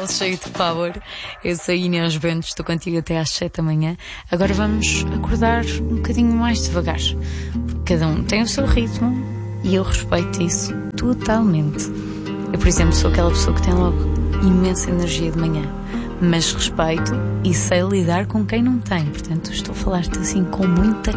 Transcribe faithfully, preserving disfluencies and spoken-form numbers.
astral cheio de power. Eu sou Inês Bento, estou contigo até às sete da manhã. Agora vamos acordar um bocadinho mais devagar. Cada um tem o seu ritmo e eu respeito isso totalmente. Eu, por exemplo, sou aquela pessoa que tem logo imensa energia de manhã, mas respeito e sei lidar com quem não tem. Portanto, estou a falar-te assim com muita